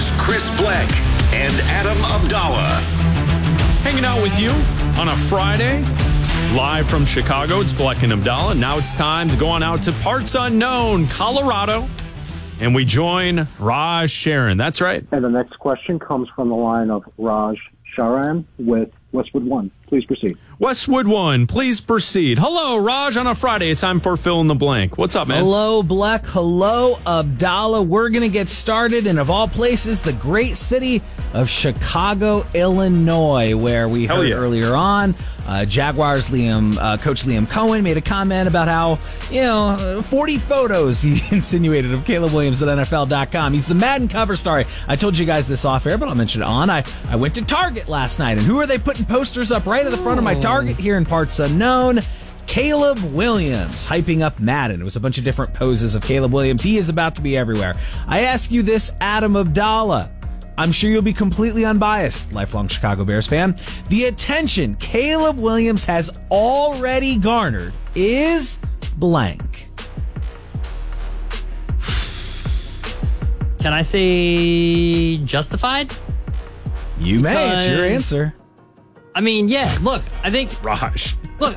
Here's Chris Bleck and Adam Abdallah. Hanging out with you on a Friday, live from Chicago. It's Bleck and Abdallah. Now it's time to go on out to parts unknown, Colorado. And we join Raj Sharon. That's right. And the next question comes from the line of Raj Sharan with Westwood One. Please proceed. Westwood One, please proceed. Hello, Raj. On a Friday, it's time for Fill in the Blank. What's up, man? Hello, Bleck. Hello, Abdallah. We're going to get started in, of all places, the great city of Chicago, Illinois, where we heard earlier on Jaguars coach Liam Cohen made a comment about how, 40 photos he insinuated of Caleb Williams at NFL.com. He's the Madden cover story. I told you guys this off air, but I'll mention it on. I went to Target last night, and who are they putting posters up right at the front of my Target here in parts unknown? Caleb Williams hyping up Madden. It was a bunch of different poses of Caleb Williams. He is about to be everywhere. I ask you this, Adam Abdallah. I'm sure you'll be completely unbiased, lifelong Chicago Bears fan. The attention Caleb Williams has already garnered is blank. Can I say justified? You may. It's your answer. I mean, yeah, look, I think... Raj. Look,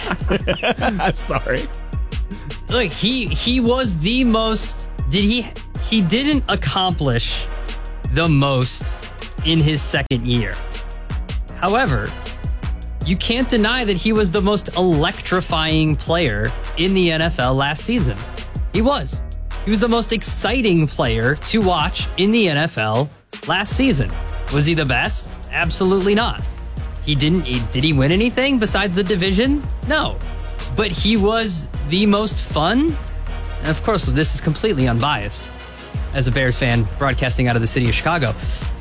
I'm sorry. Look, he was the most... He didn't accomplish the most in his second year. However, you can't deny that he was the most electrifying player in the NFL last season. He was. He was the most exciting player to watch in the NFL last season. Was he the best? Absolutely not. Did he win anything besides the division? No. But he was the most fun. And of course, this is completely unbiased as a Bears fan broadcasting out of the city of Chicago.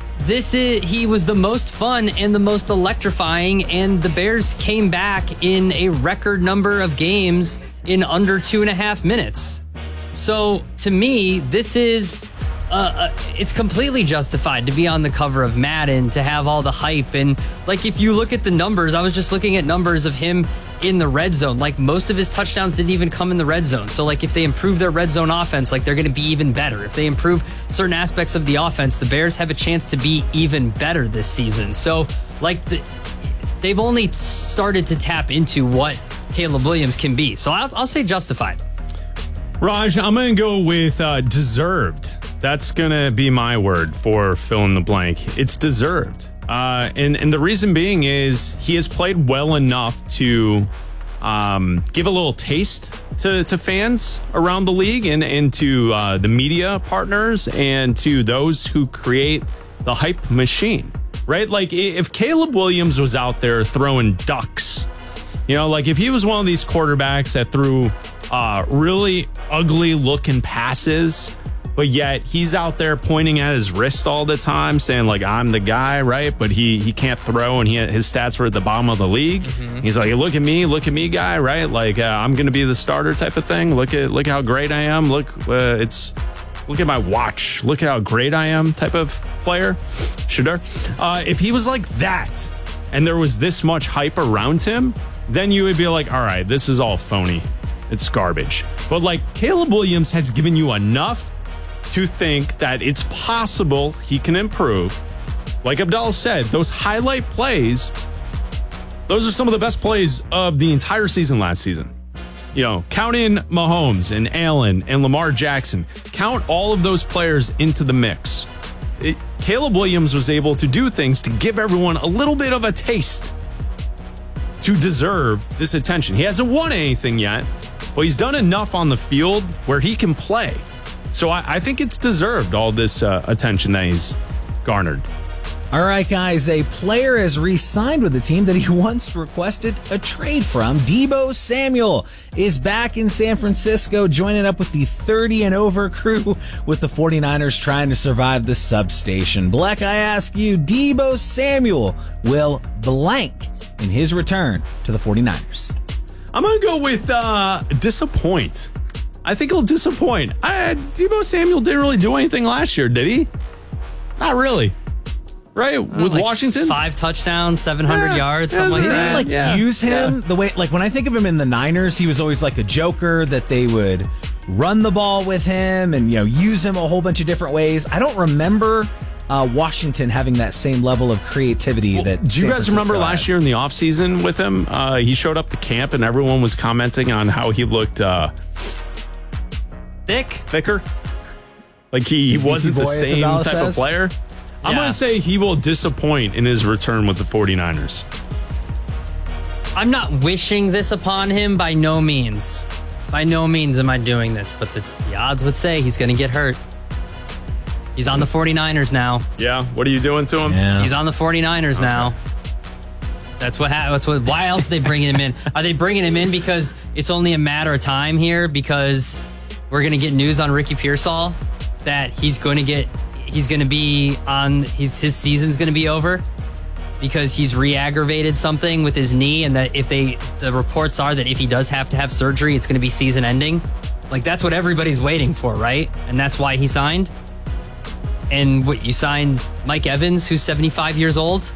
He was the most fun and the most electrifying, and the Bears came back in a record number of games in under 2.5 minutes. So to me, this is it's completely justified to be on the cover of Madden, to have all the hype. And like, if you look at the numbers, I was just looking at numbers of him in the red zone. Like, most of his touchdowns didn't even come in the red zone. So like, if they improve their red zone offense, like, they're going to be even better. If they improve certain aspects of the offense, the Bears have a chance to be even better this season. So like, they've only started to tap into what Caleb Williams can be. So I'll say justified. Raj, I'm going to go with deserved. That's going to be my word for fill in the blank. It's deserved. And the reason being is he has played well enough to give a little taste to fans around the league and to the media partners and to those who create the hype machine, right? Like, if Caleb Williams was out there throwing ducks, like if he was one of these quarterbacks that threw really ugly looking passes, but yet he's out there pointing at his wrist all the time, saying like, I'm the guy, right? But he can't throw, and his stats were at the bottom of the league. Mm-hmm. He's like, look at me, guy, right? Like, I'm going to be the starter type of thing. Look how great I am. Look at my watch. Look at how great I am type of player. Shooter. If he was like that, and there was this much hype around him, then you would be like, all right, this is all phony. It's garbage. But like, Caleb Williams has given you enough to think that it's possible he can improve. Like Abdallah said, those highlight plays, those are some of the best plays of the entire season last season. Count in Mahomes and Allen and Lamar Jackson. Count all of those players into the mix. Caleb Williams was able to do things to give everyone a little bit of a taste to deserve this attention. He hasn't won anything yet, but he's done enough on the field where he can play. So I think it's deserved, all this attention that he's garnered. All right, guys, a player has re-signed with the team that he once requested a trade from. Deebo Samuel is back in San Francisco, joining up with the 30 and over crew with the 49ers trying to survive the substation. Bleck, I ask you, Deebo Samuel will blank in his return to the 49ers. I'm going to go with disappoint. I think he'll disappoint. Deebo Samuel didn't really do anything last year, did he? Not really. Right? With like Washington? 5 touchdowns, 700 yards, something like that. They didn't use him the way, like when I think of him in the Niners, he was always like a joker that they would run the ball with him and, use him a whole bunch of different ways. I don't remember Washington having that same level of creativity that. Do you San guys remember Francisco last had. year in the offseason with him? He showed up to camp and everyone was commenting on how he looked thicker. Like he wasn't boy, the as same Abdallah type of says? player. I'm Yeah. going to say he will disappoint in his return with the 49ers. I'm not wishing this upon him by no means. By no means am I doing this, but the odds would say he's going to get hurt. He's on the 49ers now. Yeah, what are you doing to him? Yeah. He's on the 49ers now. That's what happened. Why else are they bringing him in? Are they bringing him in because it's only a matter of time here because we're going to get news on Ricky Pearsall that his season's going to be over because he's re-aggravated something with his knee, and that the reports are that if he does have to have surgery, it's going to be season ending. Like, that's what everybody's waiting for, right? And that's why he signed. And what, you signed Mike Evans, who's 75 years old?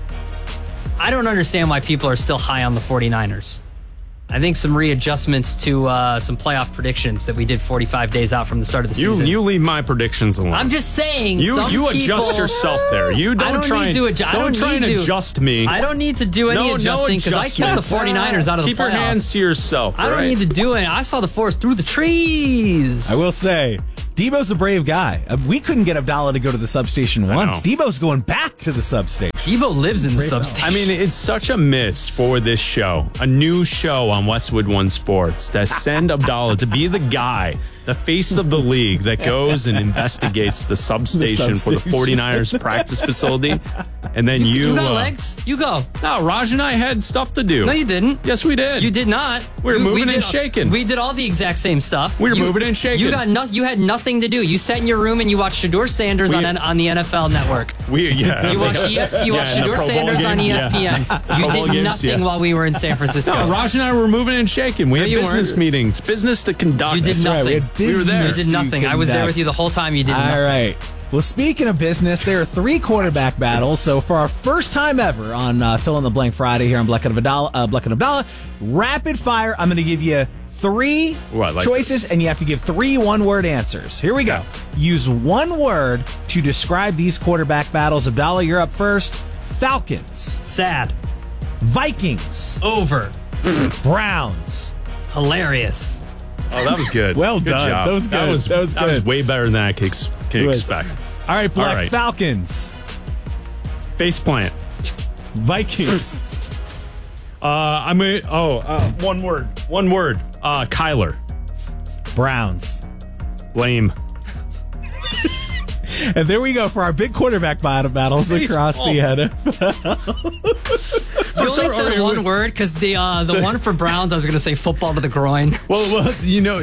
I don't understand why people are still high on the 49ers. I think some readjustments to some playoff predictions that we did 45 days out from the start of the season. You leave my predictions alone. I'm just saying. You adjust people, yourself there. You don't I don't try need to and adjust. don't try and adjust me. I don't need to do any adjusting because I kept the 49ers out of the playoffs. Keep your hands to yourself. I don't need to do it. I saw the forest through the trees. I will say, Debo's a brave guy. We couldn't get Abdallah to go to the substation once. know. Debo's going back to the substation. Debo lives in the substation. I mean, it's such a miss for this show, a new show on Westwood One Sports, that send Abdallah to be the guy, the face of the league that goes and investigates the substation for the 49ers practice facility. And then you got legs. You go. No, Raj and I had stuff to do. No, you didn't. Yes, we did. You did not. We were moving and shaking. We did all the exact same stuff. We were moving and shaking. You had nothing to do. You sat in your room and you watched Shedeur Sanders on the NFL Network. You watched in the Shedeur Pro Bowl Sanders on game? ESPN. You did nothing while we were in San Francisco. No, Raj and I were moving and shaking. We had you business weren't. meetings, business to conduct. You did That's right, nothing. we had We were there. You did nothing. I was there with you the whole time. You did nothing. All right. Well, speaking of business, there are 3 quarterback battles. So for our first time ever on Fill in the Blank Friday here on Bleck and Abdallah, rapid fire, I'm going to give you 3 choices, and you have to give 3 one-word answers. Here we go. Use one word to describe these quarterback battles. Abdallah, you're up first. Falcons. Sad. Vikings. Over. Browns. Hilarious. Oh, that was good. Well Good done. job. That was good. That was was good. way better than I could expect. All right, Black. All right. Falcons. Faceplant. Vikings. One word. Kyler. Browns. Lame. And there we go for our big quarterback battles across the NFL. You only said one word because the one for Browns, I was going to say football to the groin. Well,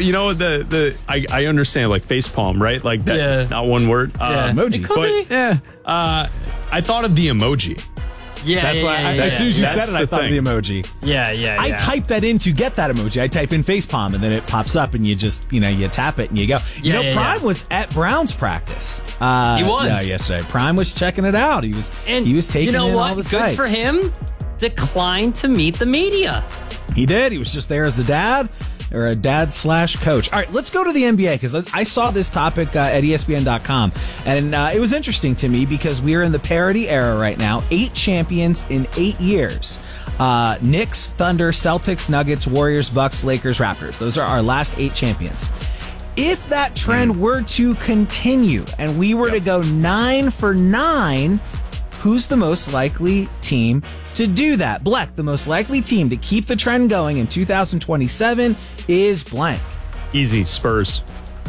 I understand, like facepalm, right? Like that, Yeah. not one word. Yeah. Emoji. It could But be. I thought of the emoji. Yeah, That's why as soon as you That's said it, I the thought thing. of the emoji. Yeah. I type that in to get that emoji. I type in facepalm and then it pops up and you just, you tap it and you go. Prime was at Browns practice. He was. Yesterday. Prime was checking it out. He was taking you know in what? all the Good sights. for him. Declined to meet the media. He did. He was just there as a dad or a dad/coach. All right, let's go to the NBA because I saw this topic at ESPN.com and it was interesting to me because we are in the parity era right now. 8 champions in 8 years. Knicks, Thunder, Celtics, Nuggets, Warriors, Bucks, Lakers, Raptors. Those are our last 8 champions. If that trend were to continue and we were to go 9 for 9, who's the most likely team to do that? Bleck, the most likely team to keep the trend going in 2027 is blank. Easy. Spurs.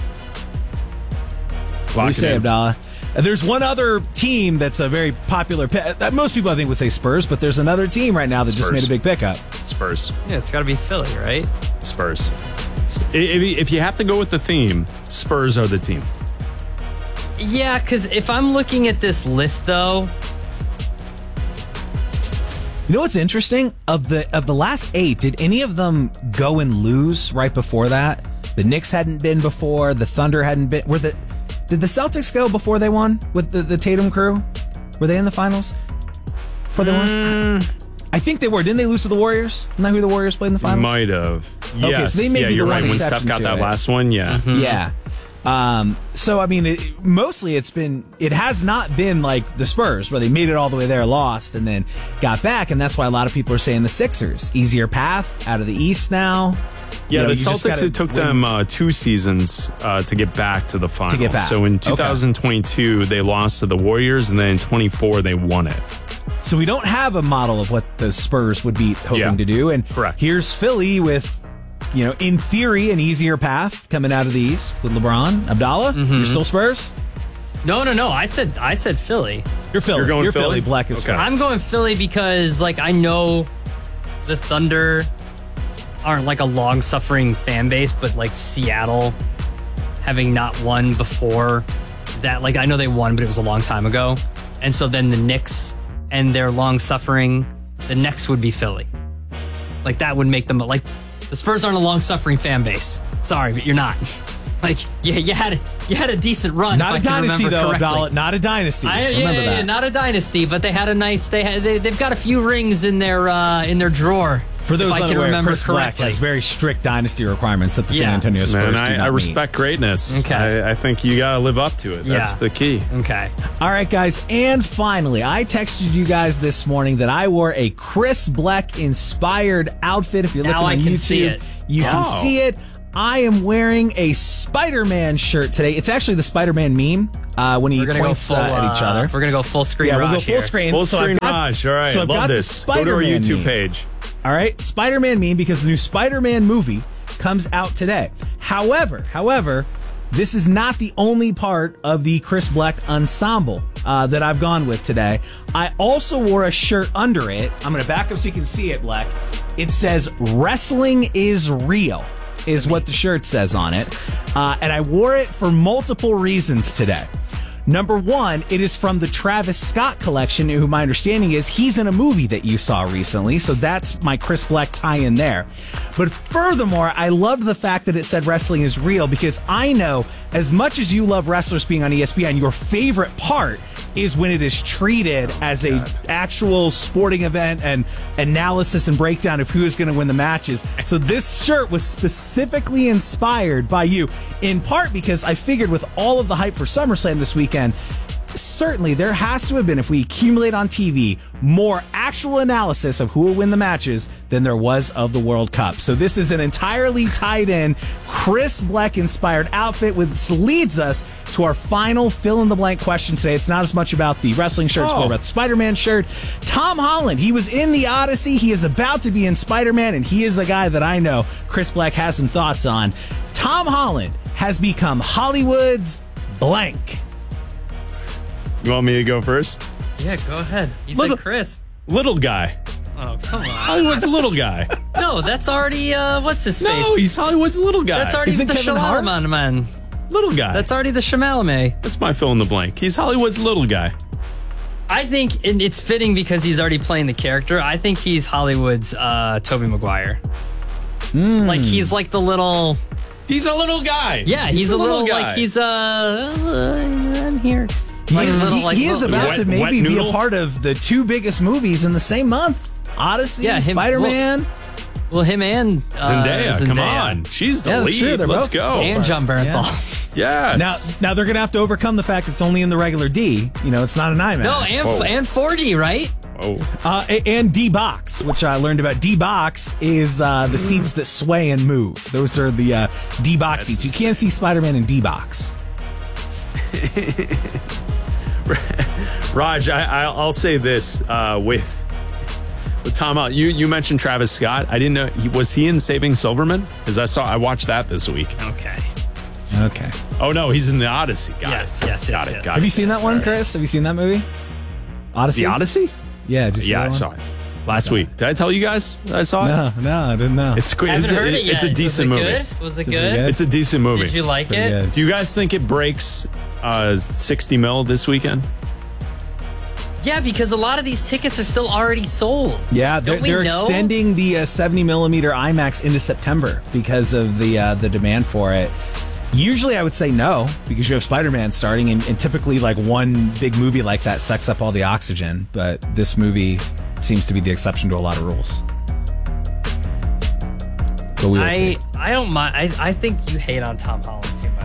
What do you say, Abdallah? There's one other team that's a very popular pick. Most people, I think, would say Spurs, but there's another team right now that just made a big pickup. Spurs. Yeah, it's got to be Philly, right? Spurs. If you have to go with the theme, Spurs are the team. Yeah, because if I'm looking at this list, though, You know what's interesting? Of the last 8, did any of them go and lose right before that? The Knicks hadn't been before. The Thunder hadn't been. Did the Celtics go before they won with the Tatum crew? Were they in the finals before they won? I think they were. Didn't they lose to the Warriors? Isn't that who the Warriors played in the finals? Might have. Okay, Yes. so they may be the you're one right. When exception Steph got to that it. last one, yeah. Yeah. So I mean, mostly it has not been like the Spurs where they made it all the way there, lost, and then got back, and that's why a lot of people are saying the Sixers, easier path out of the East now. Yeah, the Celtics, it took them 2 seasons to get back to the final. So in 2022, they lost to the Warriors, and then in 24, they won it. So we don't have a model of what the Spurs would be hoping to do. And here's Philly with, in theory, an easier path coming out of the East with LeBron. Abdallah, you're still Spurs? No. I said Philly. You're Philly. You're Philly. Black is Spurs. I'm going Philly because, I know the Thunder aren't a long-suffering fan base, but Seattle, having not won before that, I know they won, but it was a long time ago. And so then the Knicks and their long-suffering, the next would be Philly. That would make them, the Spurs aren't a long-suffering fan base. Sorry, but you're not. You had a decent run. Not a dynasty, though, Abdallah. Not a dynasty. Remember that. Not a dynasty, but they had a nice. They've got a few rings in their drawer. For those if I can remember Chris Black correctly, has very strict dynasty requirements that the San Antonio Spurs do not I respect greatness. Okay. I think you got to live up to it. That's the key. Okay. All right, guys. And finally, I texted you guys this morning that I wore a Chris Black inspired outfit. If you're looking on YouTube, you can see it. I am wearing a Spider-Man shirt today. It's actually the Spider-Man meme when he points at each other. We're going to go full screen Raj we'll go full screen. Full screen Raj. All right, love this. Go to our YouTube page. All right, Spider-Man meme, because the new Spider-Man movie comes out today. However, this is not the only part of the Chris Black ensemble that I've gone with today. I also wore a shirt under it. I'm going to back up so you can see it, Black. It says, "Wrestling is real," is what the shirt says on it. And I wore it for multiple reasons today. Number one, it is from the Travis Scott collection, who my understanding is he's in a movie that you saw recently. So that's my Chris Black tie-in there. But furthermore, I loved the fact that it said wrestling is real, because I know as much as you love wrestlers being on ESPN, your favorite part is when it is treated as a actual sporting event and analysis and breakdown of who is going to win the matches. So this shirt was specifically inspired by you, in part because I figured with all of the hype for SummerSlam this weekend, certainly there has to have been, if we accumulate on TV, more actual analysis of who will win the matches than there was of the World Cup. So this is an entirely tied in Chris Black inspired outfit, which leads us to our final fill in the blank question today. It's not as much about the wrestling shirt, it's more about the Spider-Man shirt. Tom Holland, he was in the Odyssey, he is about to be in Spider-Man, and he is a guy that I know Chris Black has some thoughts on. Tom Holland has become Hollywood's blank. You want me to go first? Yeah, go ahead. You said Chris. Little guy. Oh, come on. Hollywood's little guy. No, that's already, what's his face? No, he's Hollywood's little guy. That's already the Shyamalan man. Little guy. That's already the Shyamalan. That's my fill in the blank. He's Hollywood's little guy. I think it's fitting because he's already playing the character. I think he's Hollywood's Tobey Maguire. He's like the little... He's a little guy. Yeah, he's a little guy. I'm here. He is about to maybe be a part of the 2 biggest movies in the same month. Odyssey, Spider-Man. Well, him and Zendaya. Come on. She's the lead. True. Let's go. And John Bernthal. Yes. Now they're going to have to overcome the fact it's only in the regular D. It's not an IMAX. No, and 4D, right? And D-Box, which I learned about. D-Box is the seats that sway and move. Those are the D-Box seats. You can't see Spider-Man in D-Box. Raj, I'll say this with Tom. You mentioned Travis Scott. I didn't know was he in Saving Silverman? Because I watched that this week. Okay. Oh no, he's in the Odyssey. Yes. Got it. Have you seen that one, Chris? Have you seen that movie? Odyssey. The Odyssey? Yeah. I saw it last week. Did I tell you guys that I saw it? No, I didn't know. It's great. Haven't heard it yet. It's a decent movie. Was it good? It's a decent movie. Did you like it? Good. Do you guys think it breaks 60 mil this weekend? Yeah, because a lot of these tickets are still already sold. Yeah, they're extending the 70 millimeter IMAX into September because of the demand for it. Usually I would say no, because you have Spider-Man starting, and typically one big movie like that sucks up all the oxygen, but this movie seems to be the exception to a lot of rules. But we will see. I don't mind. I think you hate on Tom Holland too much.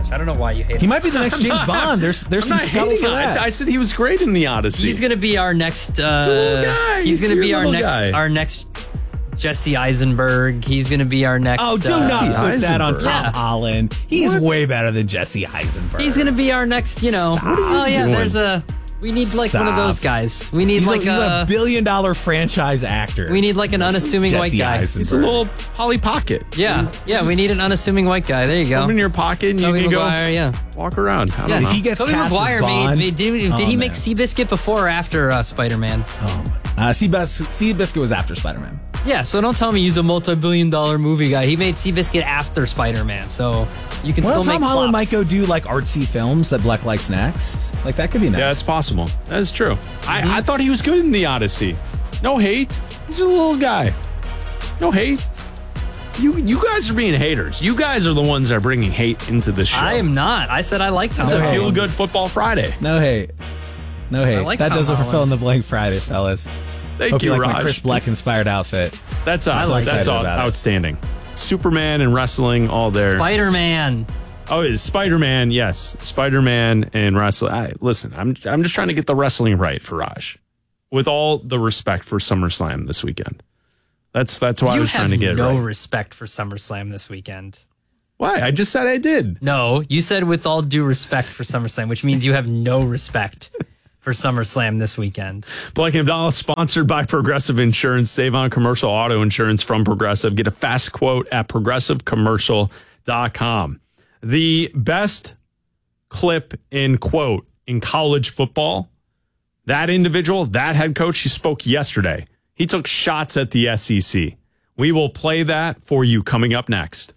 Raj. I don't know why you hate him. He might be the next James Bond. There's some scuttle for that. I said he was great in the Odyssey. He's going to be our next... He's a little guy. He's going to be your little our next Jesse Eisenberg. He's going to be our next... Oh, do not put that on Tom Yeah. Holland. He's way better than Jesse Eisenberg. He's going to be our next, doing? there's a... We need like one of those guys. We need he's a $1 billion franchise actor. We need like an unassuming Jesse white guy. Eisenberg. He's a little Polly Pocket. Yeah, we need an unassuming white guy. There you go. Put him in your pocket and Tobey you can Maguire, go walk around. I don't know. If he gets Tobey cast Maguire as Bond, did he make Seabiscuit before or after Spider-Man? Seabiscuit was after Spider-Man. Yeah, so don't tell me he's a multi-billion-dollar movie guy. He made Seabiscuit after Spider-Man, so you can still Tom make Holland flops. might go do like artsy films that Black likes next. Like that could be nice. Yeah, it's possible. That is true. I thought he was good in the Odyssey. No hate. He's a little guy. No hate. You guys are being haters. You guys are the ones that are bringing hate into the show. I am not. I said I like Tom It's a Holland. Feel Good Football Friday. No hate. I like that Tom does it for Holland. Fill in the Blank Friday, fellas. Thank Hope you you, like my Raj. Chris Black inspired outfit. That's us. I'm That's excited about it. outstanding. Superman and wrestling all there. Spider-Man. Oh, is Spider-Man? Yes, Spider-Man and wrestling. Listen, I'm just trying to get the wrestling right for Raj, with all the respect for SummerSlam this weekend. That's why I was trying to get it no right. respect for SummerSlam this weekend. Why? I just said I did. No, you said with all due respect for SummerSlam, which means you have no respect for SummerSlam this weekend. Black and Abdallah, sponsored by Progressive Insurance. Save on commercial auto insurance from Progressive. Get a fast quote at progressivecommercial.com. The best clip in quote in college football, that individual, that head coach, he spoke yesterday. He took shots at the SEC. We will play that for you coming up next.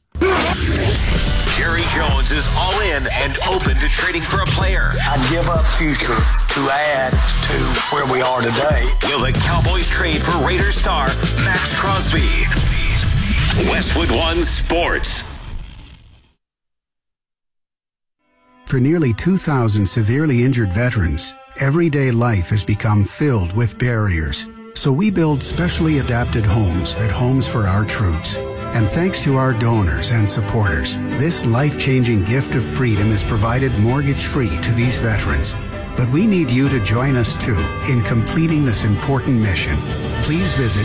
Jerry Jones is all in and open to trading for a player. I'd give up future to add to where we are today. Will the Cowboys trade for Raiders star Max Crosby? Westwood One Sports. For nearly 2,000 severely injured veterans, everyday life has become filled with barriers. So we build specially adapted homes at Homes for Our Troops. And thanks to our donors and supporters, this life-changing gift of freedom is provided mortgage-free to these veterans. But we need you to join us too in completing this important mission. Please visit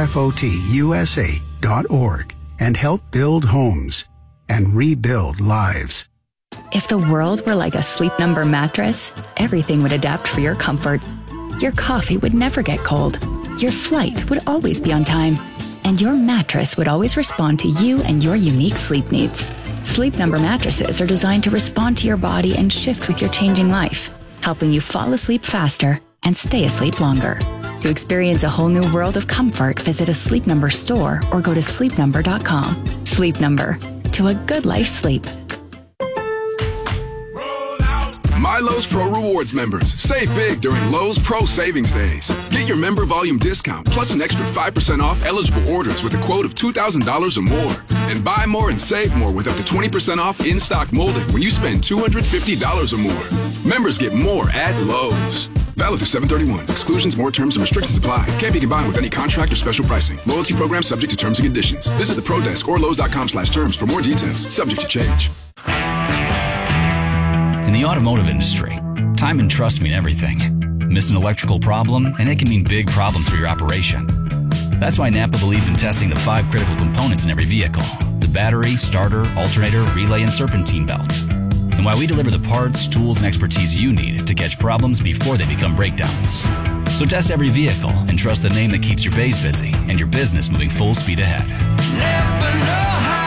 hfotusa.org and help build homes and rebuild lives. If the world were like a Sleep Number mattress, everything would adapt for your comfort. Your coffee would never get cold. Your flight would always be on time. And your mattress would always respond to you and your unique sleep needs. Sleep Number mattresses are designed to respond to your body and shift with your changing life, helping you fall asleep faster and stay asleep longer. To experience a whole new world of comfort, visit a Sleep Number store or go to sleepnumber.com. Sleep Number. To a good life sleep. My Lowe's Pro Rewards members, save big during Lowe's Pro Savings Days. Get your member volume discount plus an extra 5% off eligible orders with a quote of $2,000 or more. And buy more and save more with up to 20% off in-stock molding when you spend $250 or more. Members get more at Lowe's. Valid through 7/31. Exclusions, more terms, and restrictions apply. Can't be combined with any contract or special pricing. Loyalty program subject to terms and conditions. Visit the Pro Desk or Lowe's.com/terms for more details. Subject to change. In the automotive industry, time and trust mean everything. Miss an electrical problem, and it can mean big problems for your operation. That's why Napa believes in testing the 5 critical components in every vehicle: the battery, starter, alternator, relay, and serpentine belt. And why we deliver the parts, tools, and expertise you need to catch problems before they become breakdowns. So test every vehicle and trust the name that keeps your bays busy and your business moving full speed ahead. Napa know-how.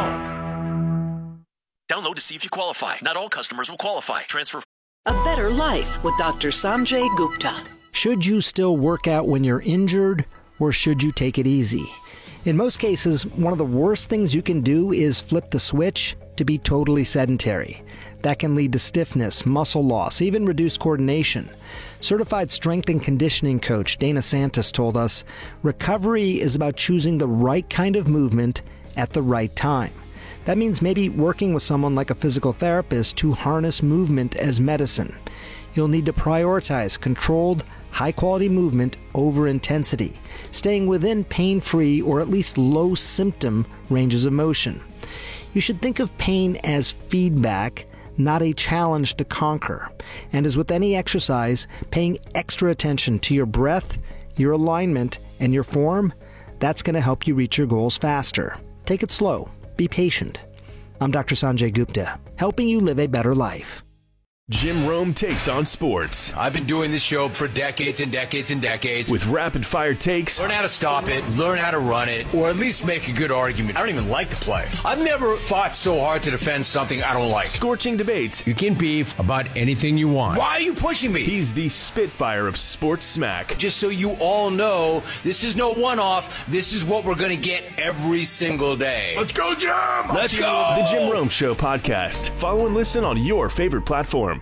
Download to see if you qualify. Not all customers will qualify. Transfer. A better life with Dr. Sanjay Gupta. Should you still work out when you're injured, or should you take it easy? In most cases, one of the worst things you can do is flip the switch to be totally sedentary. That can lead to stiffness, muscle loss, even reduced coordination. Certified strength and conditioning coach Dana Santos told us, recovery is about choosing the right kind of movement at the right time. That means maybe working with someone like a physical therapist to harness movement as medicine. You'll need to prioritize controlled, high-quality movement over intensity, staying within pain-free or at least low-symptom ranges of motion. You should think of pain as feedback, not a challenge to conquer. And as with any exercise, paying extra attention to your breath, your alignment, and your form, that's going to help you reach your goals faster. Take it slow. Be patient. I'm Dr. Sanjay Gupta, helping you live a better life. Jim Rome takes on sports. I've been doing this show for decades and decades and decades. With rapid-fire takes. Learn how to stop it, learn how to run it, or at least make a good argument. I don't even like to play. I've never fought so hard to defend something I don't like. Scorching debates. You can beef about anything you want. Why are you pushing me? He's the Spitfire of sports smack. Just so you all know, this is no one-off. This is what we're going to get every single day. Let's go, Jim! Let's go! The Jim Rome Show podcast. Follow and listen on your favorite platform.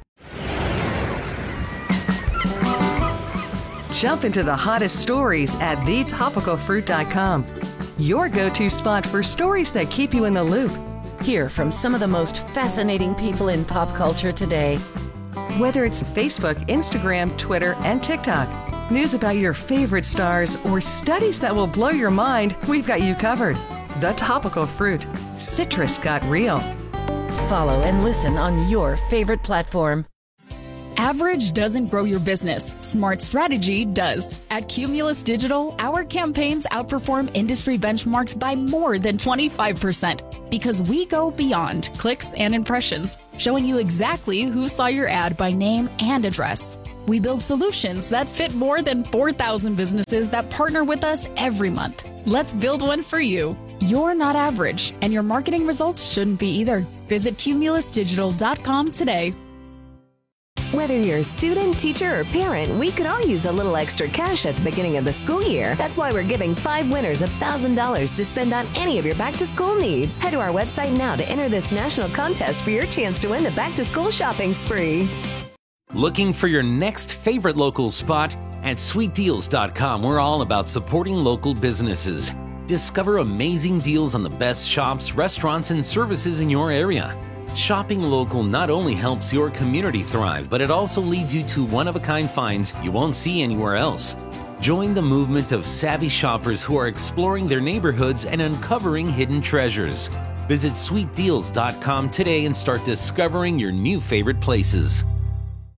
Jump into the hottest stories at thetopicalfruit.com. Your go-to spot for stories that keep you in the loop. Hear from some of the most fascinating people in pop culture today. Whether it's Facebook, Instagram, Twitter, and TikTok, news about your favorite stars, or studies that will blow your mind, we've got you covered. The Topical Fruit. Citrus got real. Follow and listen on your favorite platform. Average doesn't grow your business. Smart strategy does. At Cumulus Digital, our campaigns outperform industry benchmarks by more than 25% because we go beyond clicks and impressions, showing you exactly who saw your ad by name and address. We build solutions that fit more than 4,000 businesses that partner with us every month. Let's build one for you. You're not average, and your marketing results shouldn't be either. Visit cumulusdigital.com today. Whether you're a student, teacher, or parent, we could all use a little extra cash at the beginning of the school year. That's why we're giving 5 winners $1,000 to spend on any of your back-to-school needs. Head to our website now to enter this national contest for your chance to win the back-to-school shopping spree. Looking for your next favorite local spot? At sweetdeals.com, we're all about supporting local businesses. Discover amazing deals on the best shops, restaurants, and services in your area. Shopping local not only helps your community thrive, but it also leads you to one-of-a-kind finds you won't see anywhere else. Join the movement of savvy shoppers who are exploring their neighborhoods and uncovering hidden treasures. Visit sweetdeals.com today and start discovering your new favorite places.